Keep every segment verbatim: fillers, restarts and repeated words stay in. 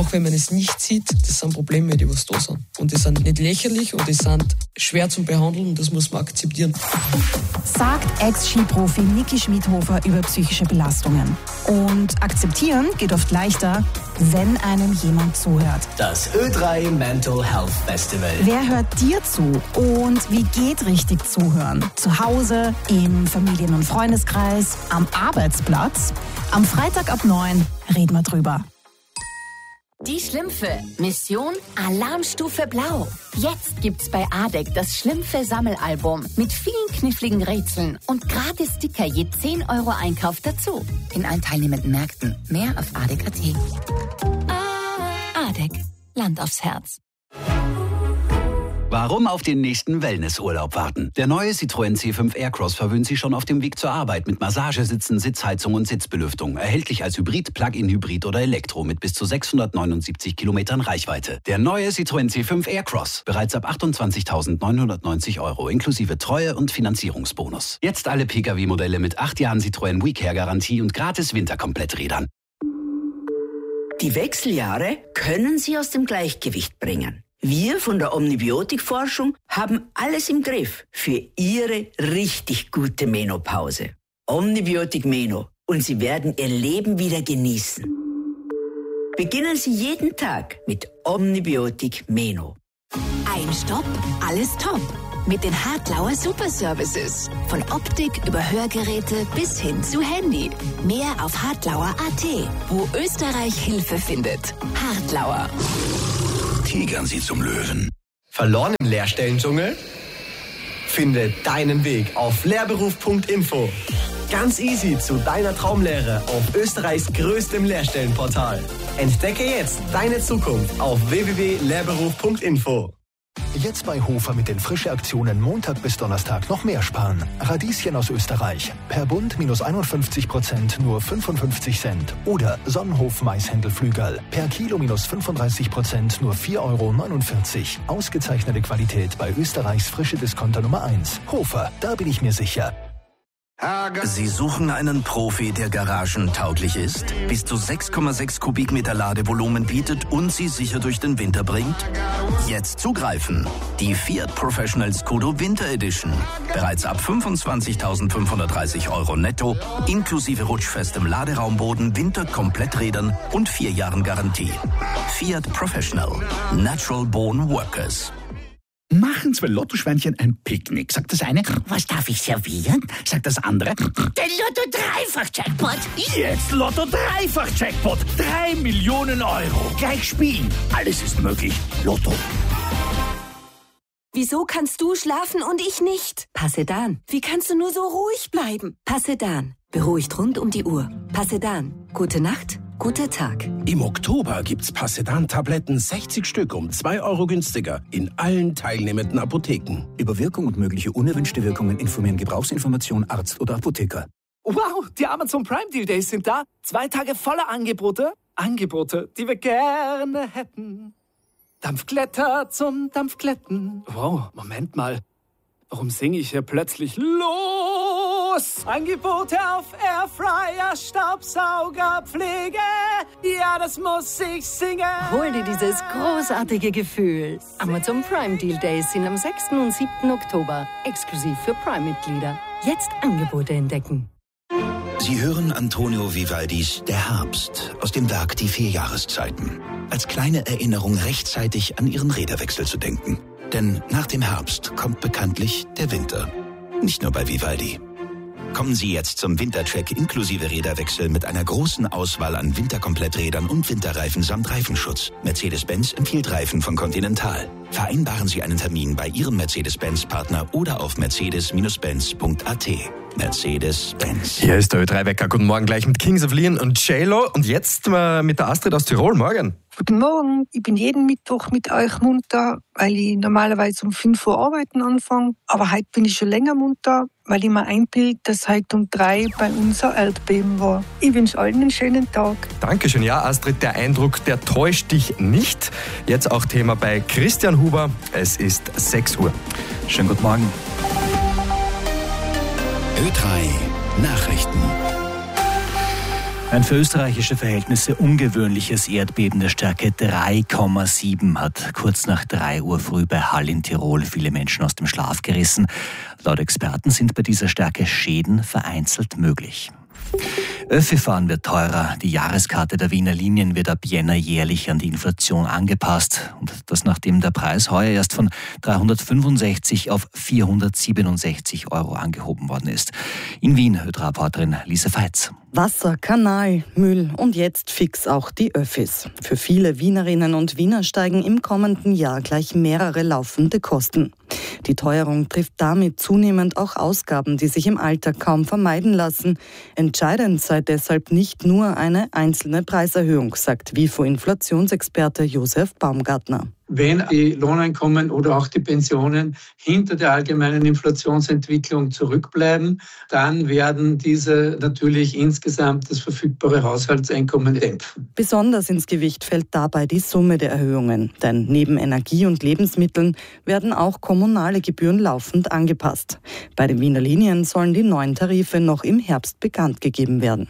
auch wenn man es nicht sieht, das sind Probleme, die was da sind. Und die sind nicht lächerlich und die sind schwer zu behandeln und das muss man akzeptieren. Sagt Ex-Skiprofi Niki Schmidhofer über psychische Belastungen. Und akzeptieren geht oft leichter, wenn einem jemand zuhört. Das Ö drei Mental Health Festival. Wer hört dir zu und wie geht richtig zuhören? Zu Hause, im Familien- und Freundeskreis, am Arbeitsplatz? Am Freitag ab neun reden wir drüber. Die Schlümpfe. Mission Alarmstufe Blau. Jetzt gibt's bei Adek das Schlümpfe-Sammelalbum mit vielen kniffligen Rätseln und gratis Sticker je zehn Euro Einkauf dazu. In allen teilnehmenden Märkten. Mehr auf adek punkt at. Adek. Land aufs Herz. Warum auf den nächsten Wellnessurlaub warten? Der neue Citroën C fünf Aircross verwöhnt Sie schon auf dem Weg zur Arbeit mit Massagesitzen, Sitzheizung und Sitzbelüftung. Erhältlich als Hybrid, Plug-in-Hybrid oder Elektro mit bis zu sechshundertneunundsiebzig Kilometern Reichweite. Der neue Citroën C fünf Aircross. Bereits ab achtundzwanzigtausendneunhundertneunzig Euro inklusive Treue- und Finanzierungsbonus. Jetzt alle Pkw-Modelle mit acht Jahren Citroën WeCare-Garantie und gratis Winterkompletträdern. Die Wechseljahre können Sie aus dem Gleichgewicht bringen. Wir von der Omnibiotikforschung haben alles im Griff für Ihre richtig gute Menopause. Omnibiotik Meno und Sie werden Ihr Leben wieder genießen. Beginnen Sie jeden Tag mit Omnibiotik Meno. Ein Stopp, alles top. Mit den Hartlauer Super Services. Von Optik über Hörgeräte bis hin zu Handy. Mehr auf hartlauer punkt at, wo Österreich Hilfe findet. Hartlauer. Tigern Sie zum Löwen. Verloren im Lehrstellendschungel? Finde deinen Weg auf lehrberuf punkt info. Ganz easy zu deiner Traumlehre auf Österreichs größtem Lehrstellenportal. Entdecke jetzt deine Zukunft auf w w w punkt lehrberuf punkt info. Jetzt bei Hofer mit den Frische-Aktionen Montag bis Donnerstag noch mehr sparen. Radieschen aus Österreich. Per Bund minus einundfünfzig Prozent nur fünfundfünfzig Cent. Oder Sonnenhof Maishändelflügel. Per Kilo minus fünfunddreißig Prozent nur vier Euro neunundvierzig. Ausgezeichnete Qualität bei Österreichs frische Discounter Nummer eins. Hofer, da bin ich mir sicher. Sie suchen einen Profi, der garagentauglich ist, bis zu sechs Komma sechs Kubikmeter Ladevolumen bietet und Sie sicher durch den Winter bringt? Jetzt zugreifen! Die Fiat Professional Scudo Winter Edition. Bereits ab fünfundzwanzigtausendfünfhundertdreißig Euro netto, inklusive rutschfestem Laderaumboden, Winterkompletträdern und vier Jahren Garantie. Fiat Professional. Natural Born Workers. Machen zwei Lottoschweinchen ein Picknick. Sagt das eine, was darf ich servieren? Sagt das andere, der Lotto-Dreifach-Jackpot. Jetzt Lotto-Dreifach-Jackpot. Drei Millionen Euro. Gleich spielen. Alles ist möglich. Lotto. Wieso kannst du schlafen und ich nicht? Passedan. Wie kannst du nur so ruhig bleiben? Passedan. Beruhigt rund um die Uhr. Passedan. Gute Nacht, guter Tag. Im Oktober gibt's Passedan-Tabletten sechzig Stück um zwei Euro günstiger in allen teilnehmenden Apotheken. Über Wirkung und mögliche unerwünschte Wirkungen informieren Gebrauchsinformation Arzt oder Apotheker. Wow, die Amazon Prime Deal Days sind da. Zwei Tage voller Angebote. Angebote, die wir gerne hätten. Dampfglätter zum Dampfglätten. Wow, Moment mal. Warum singe ich hier plötzlich los? Angebote auf Airfryer, Staubsauger, Pflege. Ja, das muss ich singen. Hol dir dieses großartige Gefühl. Amazon Prime Deal Days sind am sechsten und siebten Oktober. Exklusiv für Prime-Mitglieder. Jetzt Angebote entdecken. Sie hören Antonio Vivaldis Der Herbst aus dem Werk Die vier Jahreszeiten. Als kleine Erinnerung rechtzeitig an Ihren Räderwechsel zu denken. Denn nach dem Herbst kommt bekanntlich der Winter. Nicht nur bei Vivaldi. Kommen Sie jetzt zum Wintercheck inklusive Räderwechsel mit einer großen Auswahl an Winterkompletträdern und Winterreifen samt Reifenschutz. Mercedes-Benz empfiehlt Reifen von Continental. Vereinbaren Sie einen Termin bei Ihrem Mercedes-Benz-Partner oder auf mercedes Bindestrich benz punkt at. Mercedes-Benz. Hier ist der Ö drei Wecker. Guten Morgen gleich mit Kings of Leon und J-Lo. Und jetzt äh, mit der Astrid aus Tirol. Morgen. Guten Morgen. Ich bin jeden Mittwoch mit euch munter, weil ich normalerweise um fünf Uhr arbeiten anfange. Aber heute bin ich schon länger munter, weil ich mir einbilde, dass heute um drei bei uns ein Erdbeben war. Ich wünsche allen einen schönen Tag. Dankeschön. Ja, Astrid, der Eindruck, der täuscht dich nicht. Jetzt auch Thema bei Christian Huber. Es ist sechs Uhr. Schönen guten Morgen. Ö drei Nachrichten. Ein für österreichische Verhältnisse ungewöhnliches Erdbeben der Stärke drei Komma sieben hat kurz nach drei Uhr früh bei Hall in Tirol viele Menschen aus dem Schlaf gerissen. Laut Experten sind bei dieser Stärke Schäden vereinzelt möglich. Öffi-Fahren wird teurer. Die Jahreskarte der Wiener Linien wird ab Jänner jährlich an die Inflation angepasst. Und das nachdem der Preis heuer erst von dreihundertfünfundsechzig auf vierhundertsiebenundsechzig Euro angehoben worden ist. In Wien hört Reporterin Lisa Veitz. Wasser, Kanal, Müll und jetzt fix auch die Öffis. Für viele Wienerinnen und Wiener steigen im kommenden Jahr gleich mehrere laufende Kosten. Die Teuerung trifft damit zunehmend auch Ausgaben, die sich im Alltag kaum vermeiden lassen. Entscheidend sei deshalb nicht nur eine einzelne Preiserhöhung, sagt W I F O-Inflationsexperte Josef Baumgartner. Wenn die Lohneinkommen oder auch die Pensionen hinter der allgemeinen Inflationsentwicklung zurückbleiben, dann werden diese natürlich insgesamt das verfügbare Haushaltseinkommen dämpfen. Besonders ins Gewicht fällt dabei die Summe der Erhöhungen. Denn neben Energie und Lebensmitteln werden auch kommunale Gebühren laufend angepasst. Bei den Wiener Linien sollen die neuen Tarife noch im Herbst bekannt gegeben werden.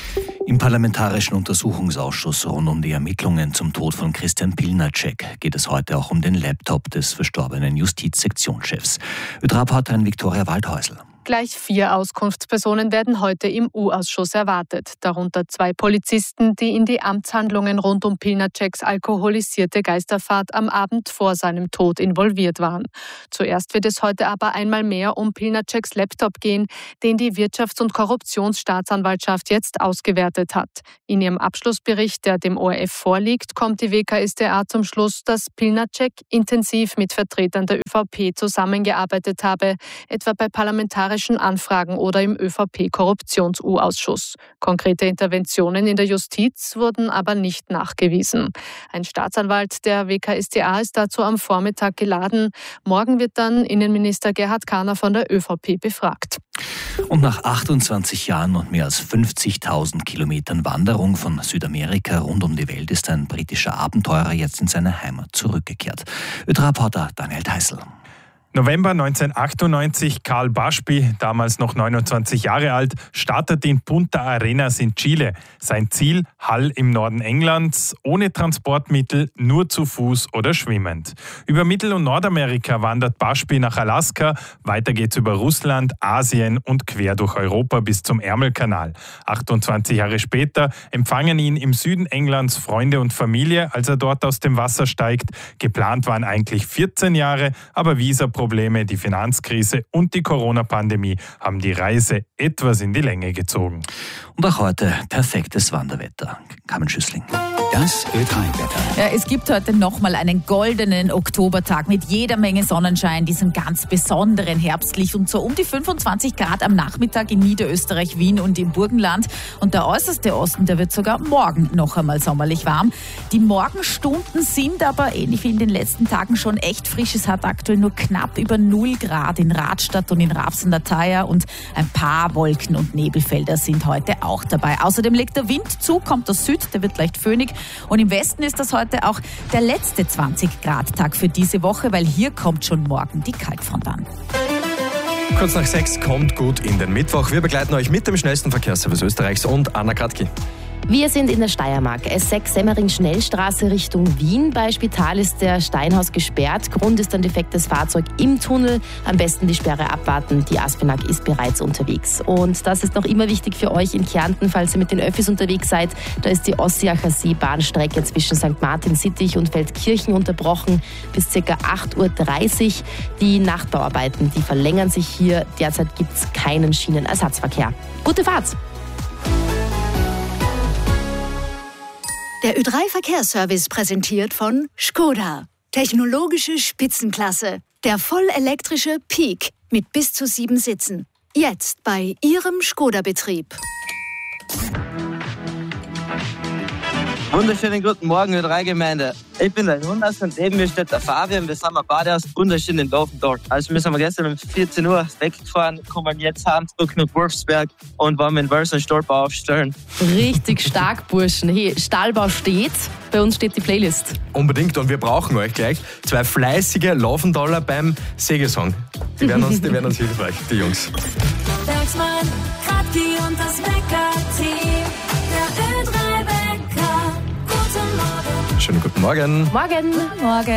Im Parlamentarischen Untersuchungsausschuss rund um die Ermittlungen zum Tod von Christian Pilnacek geht es heute auch um den Laptop des verstorbenen Justizsektionschefs. Reporterin Viktoria Waldhäusl. Gleich vier Auskunftspersonen werden heute im U-Ausschuss erwartet, darunter zwei Polizisten, die in die Amtshandlungen rund um Pilnaceks alkoholisierte Geisterfahrt am Abend vor seinem Tod involviert waren. Zuerst wird es heute aber einmal mehr um Pilnaceks Laptop gehen, den die Wirtschafts- und Korruptionsstaatsanwaltschaft jetzt ausgewertet hat. In ihrem Abschlussbericht, der dem O R F vorliegt, kommt die W K S t A zum Schluss, dass Pilnacek intensiv mit Vertretern der Ö V P zusammengearbeitet habe, etwa bei parlamentarischen Anfragen oder im Ö V P-Korruptions-U Ausschuss. Konkrete Interventionen in der Justiz wurden aber nicht nachgewiesen. Ein Staatsanwalt der W K S t A ist dazu am Vormittag geladen. Morgen wird dann Innenminister Gerhard Kahner von der Ö V P befragt. Und nach achtundzwanzig Jahren und mehr als fünfzigtausend Kilometern Wanderung von Südamerika rund um die Welt ist ein britischer Abenteurer jetzt in seine Heimat zurückgekehrt. Ö-Reporter Daniel Theißl. November neunzehnhundertachtundneunzig, Karl Baschby, damals noch neunundzwanzig Jahre alt, startet in Punta Arenas in Chile. Sein Ziel, Hull im Norden Englands, ohne Transportmittel, nur zu Fuß oder schwimmend. Über Mittel- und Nordamerika wandert Baschby nach Alaska, weiter geht's über Russland, Asien und quer durch Europa bis zum Ärmelkanal. achtundzwanzig Jahre später empfangen ihn im Süden Englands Freunde und Familie, als er dort aus dem Wasser steigt. Geplant waren eigentlich vierzehn Jahre, aber Visaprobleme, die Finanzkrise und die Corona-Pandemie haben die Reise etwas in die Länge gezogen. Und auch heute perfektes Wanderwetter. Carmen Schüssling. Das Ö drei Wetter. Ja, es gibt heute nochmal einen goldenen Oktobertag mit jeder Menge Sonnenschein, diesen ganz besonderen herbstlich und so um die fünfundzwanzig Grad am Nachmittag in Niederösterreich, Wien und im Burgenland. Und der äußerste Osten, der wird sogar morgen noch einmal sommerlich warm. Die Morgenstunden sind aber ähnlich wie in den letzten Tagen schon echt frisch. Es hat aktuell nur knapp über null Grad in Radstadt und in Raps an der Thaya und ein paar Wolken- und Nebelfelder sind heute auch dabei. Außerdem legt der Wind zu, kommt aus Süd, der wird leicht föhnig. Und im Westen ist das heute auch der letzte zwanzig Grad Tag für diese Woche, weil hier kommt schon morgen die Kaltfront an. Kurz nach sechs kommt gut in den Mittwoch. Wir begleiten euch mit dem schnellsten Verkehrsservice Österreichs und Anna Kratki. Wir sind in der Steiermark. S sechs Semmering-Schnellstraße Richtung Wien. Bei Spital ist der Steinhaus gesperrt. Grund ist ein defektes Fahrzeug im Tunnel. Am besten die Sperre abwarten. Die Aspinag ist bereits unterwegs. Und das ist noch immer wichtig für euch in Kärnten, falls ihr mit den Öffis unterwegs seid. Da ist die Ossiacher See-Bahnstrecke zwischen Sankt Martin-Sittich und Feldkirchen unterbrochen bis ca. acht Uhr dreißig. Die Nachtbauarbeiten, die verlängern sich hier. Derzeit gibt es keinen Schienenersatzverkehr. Gute Fahrt! Der Ö drei Verkehrsservice präsentiert von Skoda. Technologische Spitzenklasse. Der vollelektrische Peak mit bis zu sieben Sitzen. Jetzt bei Ihrem Skoda-Betrieb. Wunderschönen guten Morgen, Ö drei Gemeinde. Ich bin der Jonas und neben mir steht der Fabian. Wir sind beide aus wunderschönen in Laufendorf. Also wir sind gestern um vierzehn Uhr weggefahren, kommen jetzt heim zurück nach Wolfsberg und wollen mit Wels einen Stallbau aufstellen. Richtig stark, Burschen. Hey, Stallbau steht. Bei uns steht die Playlist. Unbedingt, und wir brauchen euch gleich. Zwei fleißige Laufendaler beim Sägesong. Die werden uns, die werden uns hilfreich, die Jungs. Bergsmann, Kratki und das Wecker-Team. Der Schönen guten Morgen. Morgen. Morgen.